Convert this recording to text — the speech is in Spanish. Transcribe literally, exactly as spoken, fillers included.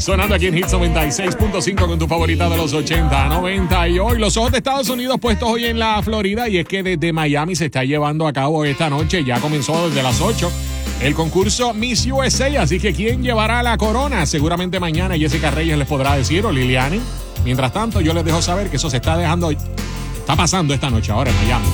Sonando aquí en Hits noventa y seis punto cinco con tu favorita de los ochenta, noventa. Y hoy los ojos de Estados Unidos puestos hoy en la Florida. Y es que desde Miami se está llevando a cabo esta noche, ya comenzó desde las ocho, el concurso Miss U S A. Así que ¿quién llevará la corona? Seguramente mañana Jessica Reyes les podrá decir, o Liliani. Mientras tanto, yo les dejo saber que eso se está dejando, está pasando esta noche ahora en Miami.